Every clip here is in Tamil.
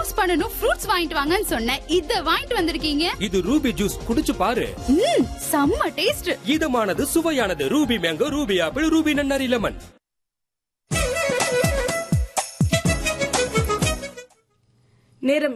ஜூஸ் பண்ணனும் ஃப்ரூட்ஸ் வாங்கிட்டு வாங்கன்னு சொன்னேன். இத வாங்கிட்டு வந்திருக்கீங்க. இது ரூபி ஜூஸ், குடிச்சு பாரு. செம்ம taste. இதமானது, சுவையானது. Ruby mango, Ruby apple, Ruby நன்னாரி லெமன். நேரம்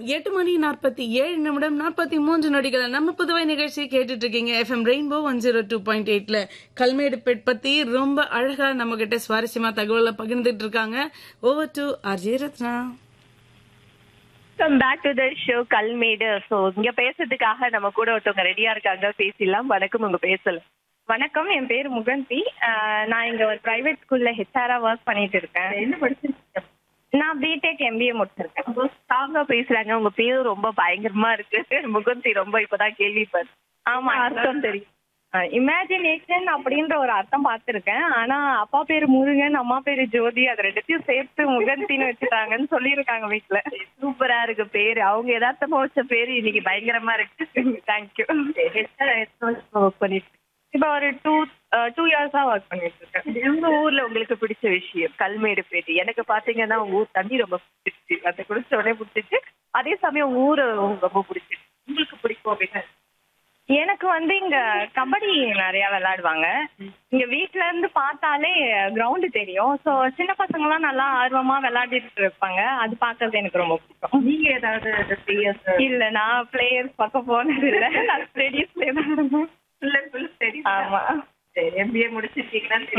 8:47:43 நம்ம புதுவை நிகழ்ச்சி கேட்டுட்டு இருக்கீங்க. FM ரெயின்போ 102.8ல கல்மேடுபேட் பத்தி ரொம்ப அழகா நம்ம கிட்ட சுவாரஸ்யமா தகவலை பகிர்ந்துட்டு இருக்காங்க. Over to RJ Ratna. Welcome back to the show Kalmedu. So இங்க பேசுறதுக்காக நம்ம கூட ஒருத்தவங்க ரெடியா இருக்காங்க. பேசலாம். வணக்கம், உங்க பேசல. வணக்கம், என் பேர் முகந்தி. நான் இங்க ஒரு பிரைவேட் ஸ்கூல்ல ஹெச்ஆரா ஒர்க் பண்ணிட்டு இருக்கேன். என்ன படிச்சிருக்கீங்க? நான் பிடெக் MBA முடிச்சிருக்கேன். ஸ்ட்ராங்கா பேசுறாங்க. உங்க பேரும் ரொம்ப பயங்கரமா இருக்கு. முகந்தி ரொம்ப இப்பதான் கேள்விப்பட்டேன். ஆமா, அர்த்தம் தெரியும். இமேஜினேஷன் அப்படின்ற ஒரு அர்த்தம் பார்த்திருக்கேன். ஆனா அப்பா பேரு முருகன், அம்மா பேரு ஜோதி, அது ரெண்டுத்தையும் சேர்த்து முகந்தின்னு வச்சுட்டாங்கன்னு சொல்லியிருக்காங்க வீட்டுல. சூப்பரா இருக்கு பேரு. அவங்க யதார்த்தமா வச்ச பேரு இன்னைக்கு பயங்கரமா இருக்கு. தேங்க்யூ. ஒர்க் பண்ணிட்டு இப்ப ஒரு டூ இயர்ஸா ஒர்க் பண்ணிட்டு இருக்கேன். உங்க ஊர்ல உங்களுக்கு பிடிச்ச விஷயம் கல்மேடு பேட்டி. எனக்கு பாத்தீங்கன்னா உங்க ஊர் தண்ணி ரொம்ப பிடிச்சிருச்சு. அதை குடிச்ச உடனே பிடிச்சிச்சு. அதே சமயம் உங்க ஊரு ரொம்ப பிடிச்சிருக்கு. உங்களுக்கு பிடிக்கும் அப்படின்னா? எனக்கு இங்க கபடி நிறைய விளையாடுவாங்க. இங்க வீட்ல இருந்து பார்த்தாலே கிரவுண்டு தெரியும். சோ சின்ன பசங்க எல்லாம் நல்லா ஆர்வமா விளையாடிட்டு இருப்பாங்க. அது பாக்குறது எனக்கு ரொம்ப பிடிக்கும். நீங்க ஏதாவது பிளேயர்ஸ்? இல்ல, நான் பிளேயர்ஸ் பக்கம் போனது இல்ல. நான் ஸ்டடீஸ்ல தான் இருந்தேன். Full and full study. ஆமா. MBA முடிச்சிருக்கீங்கன்னா